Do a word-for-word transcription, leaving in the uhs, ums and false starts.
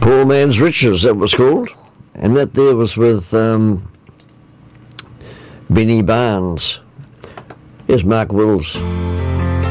Poor Man's Riches, that was called. And that there was with um, Benny Barnes. Here's Mark Wills.